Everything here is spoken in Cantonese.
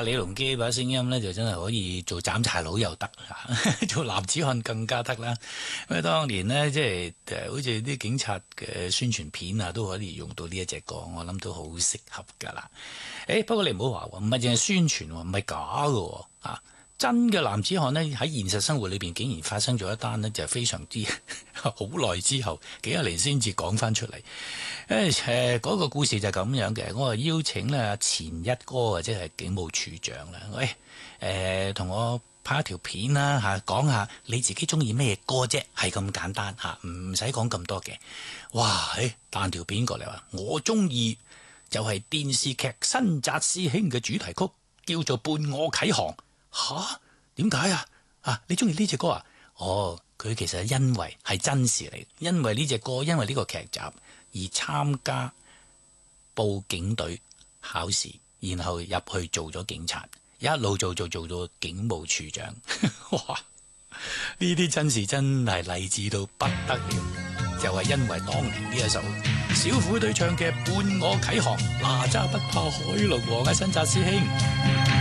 阿李龍基把聲音咧，就真係可以做斬柴佬又得，做男子漢更加得啦。因為當年呢，即係好似啲警察嘅宣傳片啊，都可以用到呢一隻歌，我諗都好適合㗎啦。不過你唔好話喎，唔係淨係宣傳喎，唔係假㗎喎啊！真嘅男子漢呢，喺現實生活裏邊竟然發生咗一單呢，就係非常之好耐之後幾廿年先至講翻出嚟。嗰個故事就係咁樣嘅。我邀請咧前一哥啊，即係警務處長啦。喂，同我拍一條片啦嚇，講下你自己中意咩歌啫，係咁簡單嚇，唔使講咁多嘅。哇，彈條片過嚟話，我中意就係電視劇《新紮師兄》嘅主題曲，叫做《伴我啟航》。吓？點解啊？你中意呢隻歌啊？哦，佢其實因為係真事嚟，因為呢隻歌，因為呢個劇集而參加報警隊考試，然後入去做咗警察，一路做到警務處長。哇！呢啲真事真係勵志到不得了，就係因為當年呢一首小虎隊唱嘅《伴我啟航》，哪吒不怕海龍王嘅新紮師兄。